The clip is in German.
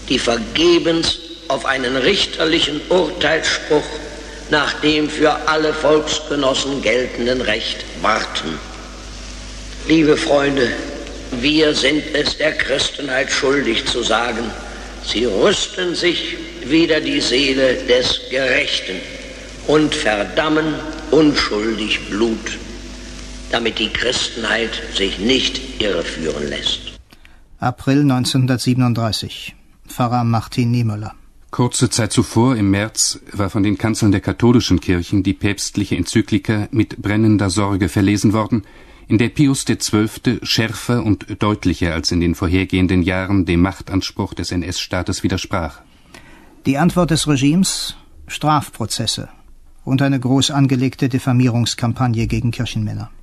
die vergebens auf einen richterlichen Urteilsspruch nach dem für alle Volksgenossen geltenden Recht warten. Liebe Freunde, wir sind es der Christenheit schuldig zu sagen, sie rüsten sich wider die Seele des Gerechten und verdammen unschuldig Blut, damit die Christenheit sich nicht irreführen lässt. April 1937. Pfarrer Martin Niemöller. Kurze Zeit zuvor, im März, war von den Kanzeln der katholischen Kirchen die päpstliche Enzyklika mit brennender Sorge verlesen worden, in der Pius XII. Schärfer und deutlicher als in den vorhergehenden Jahren dem Machtanspruch des NS-Staates widersprach. Die Antwort des Regimes: Strafprozesse und eine groß angelegte Diffamierungskampagne gegen Kirchenmänner.